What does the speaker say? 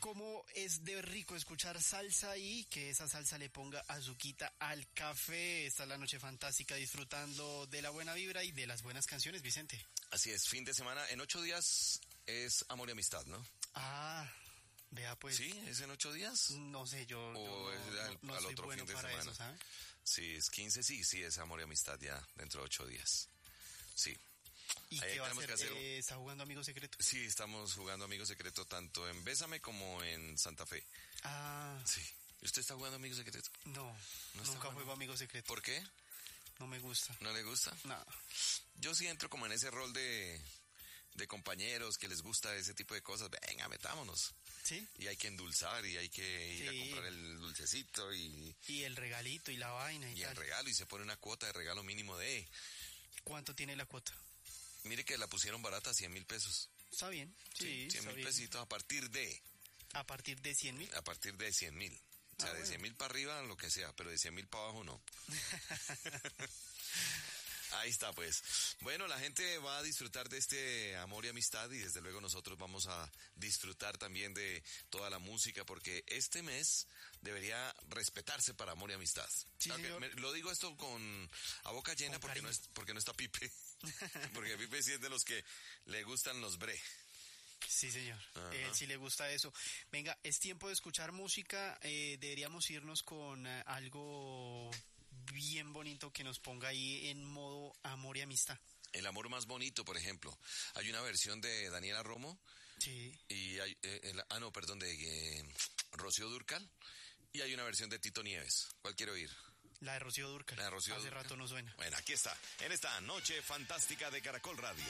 cómo es de rico escuchar salsa y que esa salsa le ponga azuquita al café. Esta es la noche fantástica disfrutando de la buena vibra y de las buenas canciones, Vicente. Así es, fin de semana. En 8 días es Amor y Amistad, ¿no? Ah, vea pues. ¿Sí? ¿Es en 8 días? No sé, yo ¿O es no al soy otro bueno fin de para semana? eso, ¿sabes? Sí, es 15, sí, es Amor y Amistad ya dentro de 8 días. Sí. ¿Y Ahí qué va a tenemos hacer? que hacer- ¿Está jugando Amigo Secreto? Sí, estamos jugando Amigo Secreto tanto en Bésame como en Santa Fe. Ah, Sí. ¿Y usted está jugando Amigo Secreto? no, ¿No está nunca jugando? juego Amigo Secreto. ¿Por qué? No me gusta. ¿No le gusta? No. Yo sí entro como en ese rol de compañeros que les gusta ese tipo de cosas. Venga, metámonos. ¿Sí? Y hay que endulzar y hay que ir Sí. a comprar el dulcecito y Y el regalito y la vaina y el tal. regalo, y se pone una cuota de regalo mínimo de... ¿Cuánto tiene la cuota? Mire que la pusieron barata, 100,000 pesos. Está bien. Sí, 100,000 está bien. pesitos a partir de A partir de 100,000. 100,000. O sea, de bueno. 100,000 para arriba, lo que sea, pero de 100,000 para abajo no. Ahí está, pues. Bueno, la gente va a disfrutar de este amor y amistad, y desde luego nosotros vamos a disfrutar también de toda la música, porque este mes debería respetarse para amor y amistad. Sí, Aunque señor. lo digo esto a boca llena Con cariño. porque no está Pipe. Porque Pipe sí es de los que le gustan los bre. Sí, señor. Ajá. Él sí le gusta eso. Venga, es tiempo de escuchar música. Deberíamos irnos con algo bien bonito que nos ponga ahí en modo amor y amistad. El amor más bonito, por ejemplo. Hay una versión de Daniela Romo Sí. y hay, de Rocío Dúrcal, y hay una versión de Tito Nieves. ¿Cuál quiere oír? La de Rocío Dúrcal. La de Rocío Hace Dúrcal. rato no suena. Bueno, aquí está, en esta noche fantástica de Caracol Radio.